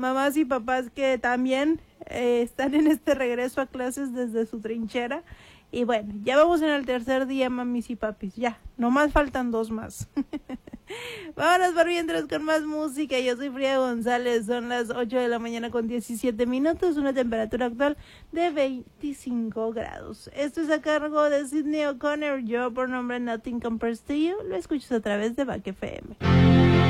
mamás y papás que también están en este regreso a clases desde su trinchera. Y bueno, ya vamos en el tercer día, mamis y papis. Ya, nomás faltan 2 más. Vámonos por mientras con más música. Yo soy Frida González. Son las 8 de la mañana con 17 minutos. Una temperatura actual de 25 grados. Esto es a cargo de Sydney O'Connor. Yo por nombre Nothing Compares to You. Lo escuchas a través de Back FM.